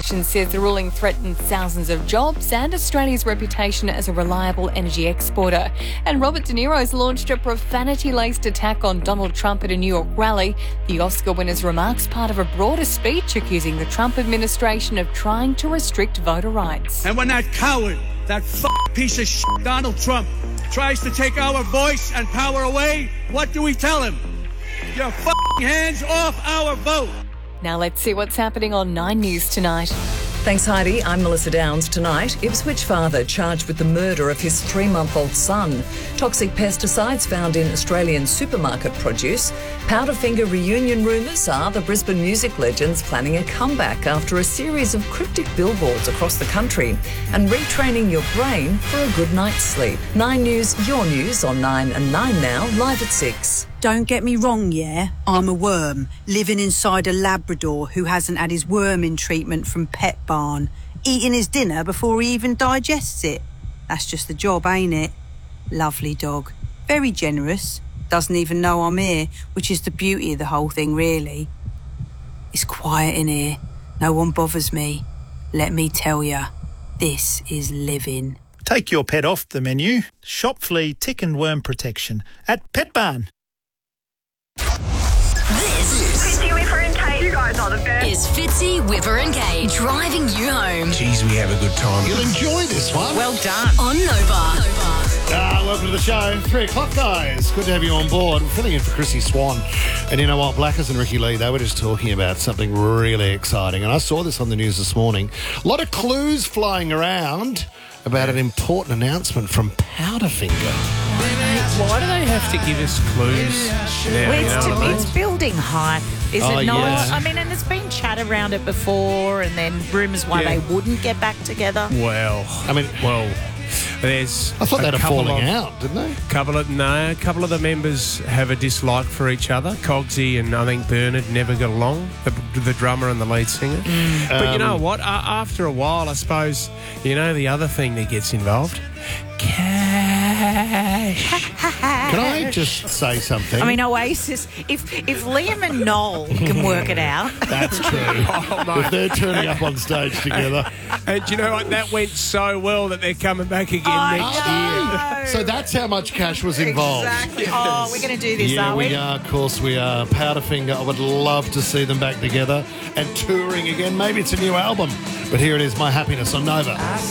Commission says the ruling threatens thousands of jobs and Australia's reputation as a reliable energy exporter. And Robert De Niro's launched a profanity-laced attack on Donald Trump at a New York rally. The Oscar winner's remarks part of a broader speech accusing the Trump administration of trying to restrict voter rights. And when that coward, that piece of shit, Donald Trump, tries to take our voice and power away, what do we tell him? Your hands off our vote. Now let's see what's happening on 9 News tonight. Thanks, Heidi. I'm Melissa Downs. Tonight, Ipswich father charged with the murder of his 3-month-old son. Toxic pesticides found in Australian supermarket produce. Powderfinger reunion rumours are the Brisbane music legends planning a comeback after a series of cryptic billboards across the country. And retraining your brain for a good night's sleep. 9 News, your news on 9 and 9 now, live at 6. Don't get me wrong, yeah? I'm a worm, living inside a Labrador who hasn't had his worming treatment from Pet Barn, eating his dinner before he even digests it. That's just the job, ain't it? Lovely dog. Very generous. Doesn't even know I'm here, which is the beauty of the whole thing, really. It's quiet in here. No one bothers me. Let me tell ya, this is living. Take your pet off the menu. Shop flea, tick and worm protection at Pet Barn. This Fitzy, Whipper and Kate. You guys are the best. is Fitzy, Whipper and Kate driving you home Geez, we have a good time. You'll enjoy this one. Well done. on Nova. Welcome to the show. 3 o'clock, guys. Good to have you on board. We're filling in for Chrissy Swan. And you know what? Blackers and Ricky Lee, they were just talking about something really exciting. And I saw this on the news this morning. A lot of clues flying around about an important announcement from Powderfinger. Why do they have to give us clues now? Well, You know what I mean? it's building hype, is Oh, it not? yes. I mean, and there's been chat around it before, and then rumours why Yeah. they wouldn't get back together. Well, there's. I thought they had a couple falling of- out, didn't they? A couple of the members have a dislike for each other. Cogsy and I think Bernard never got along, the drummer and the lead singer. But you know what? After a while, I suppose, you know the other thing that gets involved? Cash. Can I just say something? I mean, Oasis, if Liam and Noel can work it out. That's true. If they're turning up on stage together. And you know what? That went so well that they're coming back again next year. So that's how much cash was involved. Exactly. Oh, we're going to do this, Yeah, are we? we are. Of course we are. Powderfinger, I would love to see them back together and touring again. Maybe it's a new album. But here it is, My Happiness on Nova.